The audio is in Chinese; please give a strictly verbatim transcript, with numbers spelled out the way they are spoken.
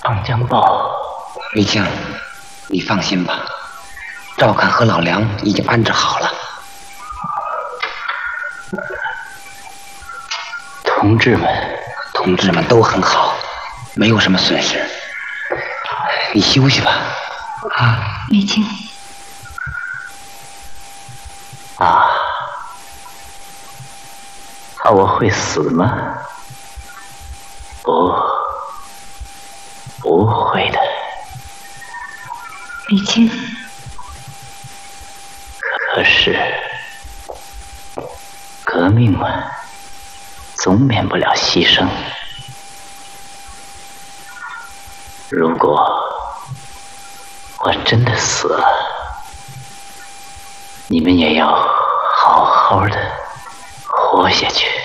长江报， 魏将，你放心吧，赵侃和老梁已经安置好了。 同志们， 同志们都很好，没有什么损失。你休息吧，啊， 魏青。 啊，怕我会死吗？不，不会的。 魏青。 可是，革命嘛，总免不了牺牲。如果我真的死了，你们也要好好的活下去。